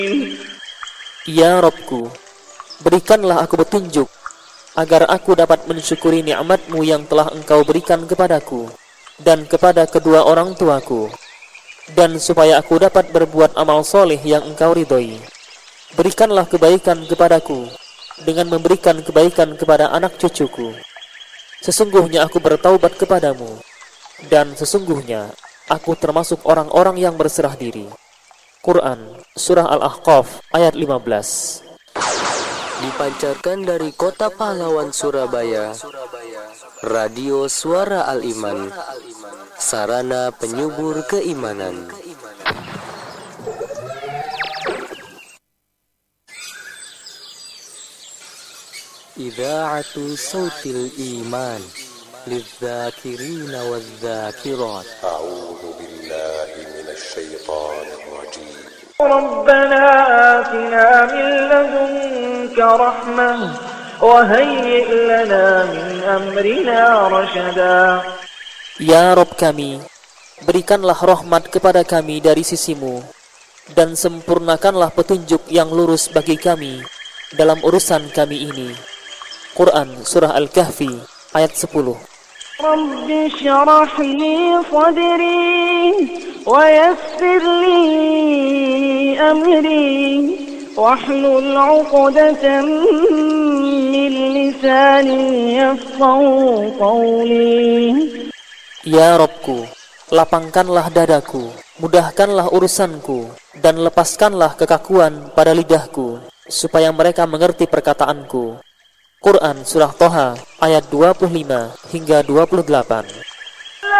Ya Rabbku, berikanlah aku petunjuk, agar aku dapat mensyukuri nikmat-Mu yang telah Engkau berikan kepadaku dan kepada kedua orang tuaku, dan supaya aku dapat berbuat amal soleh yang Engkau ridhoi. Berikanlah kebaikan kepadaku dengan memberikan kebaikan kepada anak cucuku. Sesungguhnya aku bertaubat kepadamu, dan sesungguhnya aku termasuk orang-orang yang berserah diri. Quran Surah Al-Ahqaf ayat 15. Dipancarkan dari Kota Pahlawan Surabaya, Radio Suara Al-Iman, sarana penyubur keimanan. Idha'atu Sautil Iman للذاكرين والذاكرات. أعوذ بالله من الشيطان الرجيم. ربنا آتنا من لدنك رحمة وهيئ لنا من أمرنا رشدا. Ya Rabb kami, berikanlah rahmat kepada kami dari sisimu, dan sempurnakanlah petunjuk yang lurus bagi kami dalam urusan kami ini. Quran Surah Al-Kahfi ayat 10. رب اشرح لي صدري ويسر لي أمري واحلل عقدة من لساني يفقهوا قولي. Ya Rabbku, lapangkanlah dadaku, mudahkanlah urusanku, dan lepaskanlah kekakuan pada lidahku, supaya mereka mengerti perkataanku. Quran Surah Toha ayat 25 hingga 28.